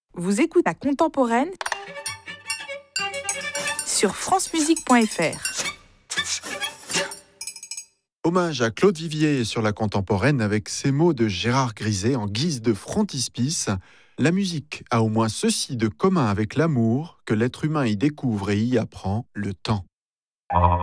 Vous écoutez la contemporaine sur francemusique.fr. Hommage à Claude Vivier sur la contemporaine avec ces mots de Gérard Griset en guise de frontispice. La musique a au moins ceci de commun avec l'amour que l'être humain y découvre et y apprend le temps.